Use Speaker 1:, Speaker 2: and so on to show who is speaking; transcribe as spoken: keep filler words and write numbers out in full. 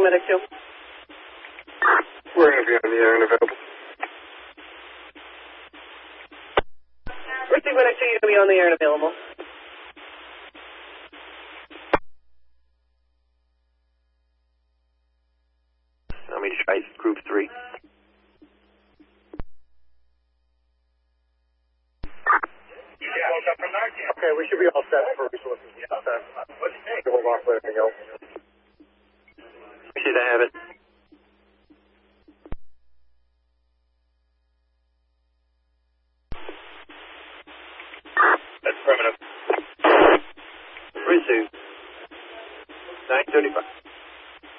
Speaker 1: requesting medic two.
Speaker 2: We're going to be on the air and available.
Speaker 1: Requesting medic two, you're going to be on the air and available.
Speaker 3: Let me try group three.
Speaker 2: Okay, we should be all set for resources. Yeah. Okay. Hold off for anything else.
Speaker 3: Should I have it? That's affirmative. Three two. Nine thirty-five.